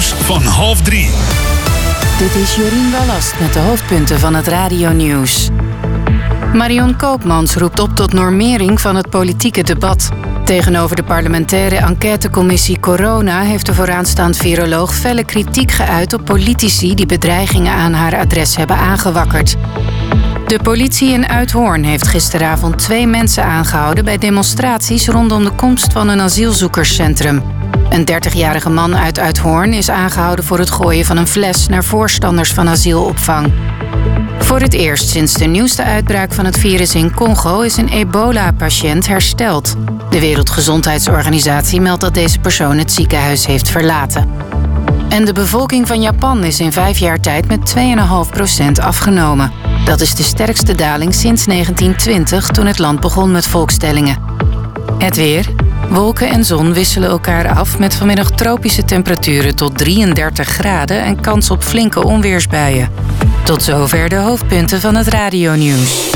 Nieuws van 14:30. Dit is Jorien Wallast met de hoofdpunten van het radionieuws. Marion Koopmans roept op tot normering van het politieke debat. Tegenover de parlementaire enquêtecommissie Corona heeft de vooraanstaand viroloog felle kritiek geuit op politici die bedreigingen aan haar adres hebben aangewakkerd. De politie in Uithoorn heeft gisteravond 2 mensen aangehouden bij demonstraties rondom de komst van een asielzoekerscentrum. Een 30-jarige man uit Uithoorn is aangehouden voor het gooien van een fles naar voorstanders van asielopvang. Voor het eerst sinds de nieuwste uitbraak van het virus in Congo is een ebola-patiënt hersteld. De Wereldgezondheidsorganisatie meldt dat deze persoon het ziekenhuis heeft verlaten. En de bevolking van Japan is in 5 jaar tijd met 2,5% afgenomen. Dat is de sterkste daling sinds 1920, toen het land begon met volkstellingen. Het weer. Wolken en zon wisselen elkaar af met vanmiddag tropische temperaturen tot 33 graden en kans op flinke onweersbuien. Tot zover de hoofdpunten van het radionieuws.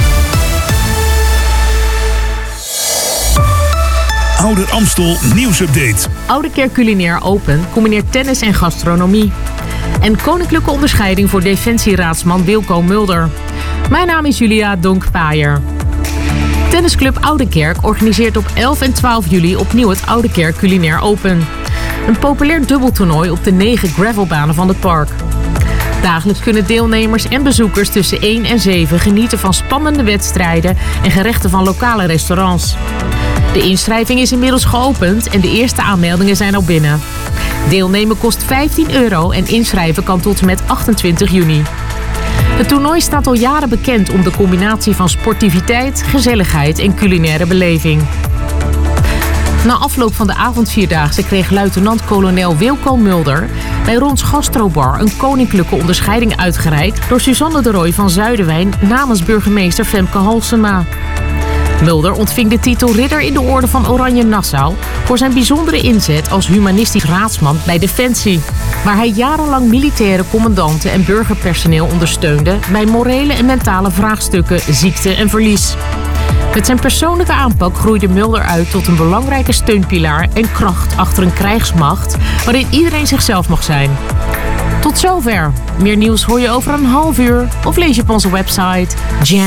Ouder Amstel nieuwsupdate. Oude Kerk Culinair Open combineert tennis en gastronomie. En koninklijke onderscheiding voor defensieraadsman Wilco Mulder. Mijn naam is Julia Donk-Paaier. Tennisclub Oude Kerk organiseert op 11 en 12 juli opnieuw het Oude Kerk Culinair Open. Een populair dubbeltoernooi op de 9 gravelbanen van het park. Dagelijks kunnen deelnemers en bezoekers tussen 1 en 7 genieten van spannende wedstrijden en gerechten van lokale restaurants. De inschrijving is inmiddels geopend en de eerste aanmeldingen zijn al binnen. Deelnemen kost €15 en inschrijven kan tot en met 28 juni. Het toernooi staat al jaren bekend om de combinatie van sportiviteit, gezelligheid en culinaire beleving. Na afloop van de avondvierdaagse kreeg luitenant-kolonel Wilco Mulder bij Rons Gastrobar een koninklijke onderscheiding uitgereikt door Suzanne de Rooij van Zuiderwijn namens burgemeester Femke Halsema. Mulder ontving de titel Ridder in de Orde van Oranje Nassau voor zijn bijzondere inzet als humanistisch raadsman bij Defensie, waar hij jarenlang militaire commandanten en burgerpersoneel ondersteunde bij morele en mentale vraagstukken, ziekte en verlies. Met zijn persoonlijke aanpak groeide Mulder uit tot een belangrijke steunpilaar en kracht achter een krijgsmacht waarin iedereen zichzelf mag zijn. Tot zover. Meer nieuws hoor je over een half uur of lees je op onze website